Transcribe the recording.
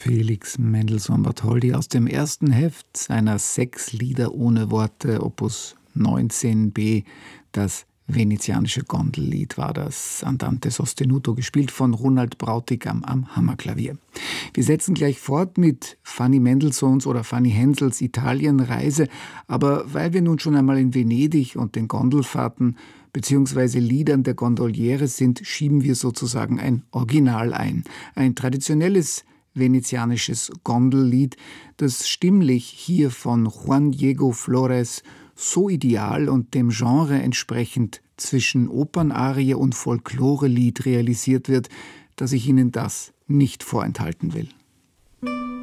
Felix Mendelssohn Bartholdy aus dem ersten Heft seiner 6 Lieder ohne Worte, Opus 19b, das venezianische Gondellied war das, Andante sostenuto, gespielt von Ronald Brautigam am Hammerklavier. Wir setzen gleich fort mit Fanny Mendelssohns oder Fanny Hensels Italienreise, aber weil wir nun schon einmal in Venedig und den Gondelfahrten bzw. Liedern der Gondoliere sind, schieben wir sozusagen ein Original ein traditionelles venezianisches Gondellied, das stimmlich hier von Juan Diego Flores so ideal und dem Genre entsprechend zwischen Opernarie und Folklorelied realisiert wird, dass ich Ihnen das nicht vorenthalten will.